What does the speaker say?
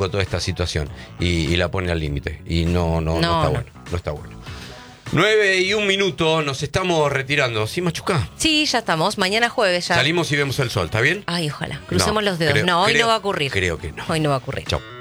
poco toda esta situación y la pone al límite. Y no está bueno. No está bueno. 9:01, nos estamos retirando. ¿Sí, Machuca? Sí, ya estamos. Mañana jueves ya. Salimos y vemos el sol, ¿está bien? Ay, ojalá. Crucemos los dedos. Hoy no va a ocurrir. Creo que no. Hoy no va a ocurrir. Chau.